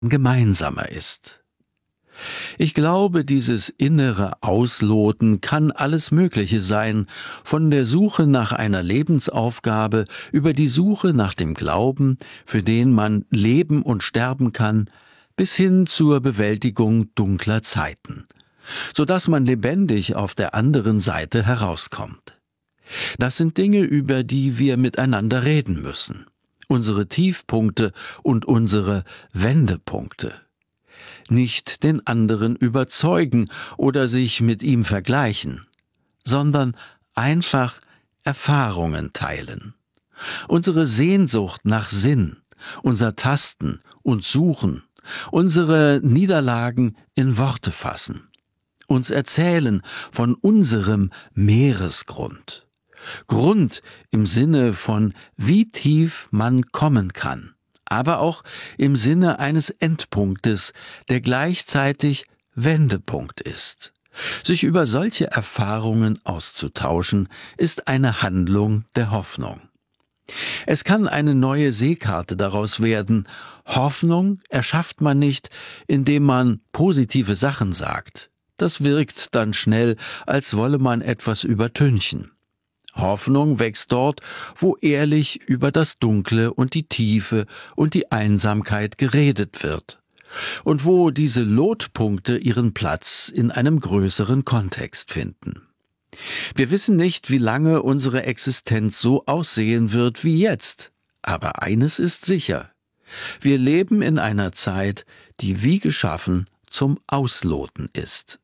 gemeinsamer ist. Ich glaube, dieses innere Ausloten kann alles Mögliche sein, von der Suche nach einer Lebensaufgabe über die Suche nach dem Glauben, für den man leben und sterben kann, bis hin zur Bewältigung dunkler Zeiten, sodass man lebendig auf der anderen Seite herauskommt. Das sind Dinge, über die wir miteinander reden müssen. Unsere Tiefpunkte und unsere Wendepunkte. Nicht den anderen überzeugen oder sich mit ihm vergleichen, sondern einfach Erfahrungen teilen. Unsere Sehnsucht nach Sinn, unser Tasten und Suchen, unsere Niederlagen in Worte fassen, uns erzählen von unserem Meeresgrund. Grund im Sinne von wie tief man kommen kann, aber auch im Sinne eines Endpunktes, der gleichzeitig Wendepunkt ist. Sich über solche Erfahrungen auszutauschen, ist eine Handlung der Hoffnung. Es kann eine neue Seekarte daraus werden. Hoffnung erschafft man nicht, indem man positive Sachen sagt. Das wirkt dann schnell, als wolle man etwas übertünchen. Hoffnung wächst dort, wo ehrlich über das Dunkle und die Tiefe und die Einsamkeit geredet wird und wo diese Lotpunkte ihren Platz in einem größeren Kontext finden. Wir wissen nicht, wie lange unsere Existenz so aussehen wird wie jetzt, aber eines ist sicher: Wir leben in einer Zeit, die wie geschaffen zum Ausloten ist.